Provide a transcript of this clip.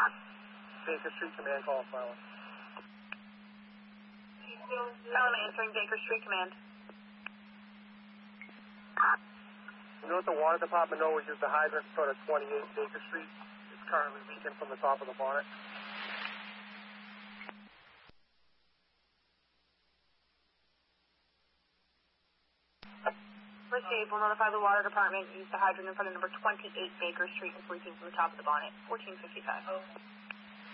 Baker Street Command, call silent. Element answering Baker Street Command. You know what the water department know, which is the hydrant for the 28 Baker Street. It's currently leaking from the top of the bonnet. Received. We'll notify the water department. Use the hydrant in front of number 28 Baker Street. It's leaking from the top of the bonnet. 1455.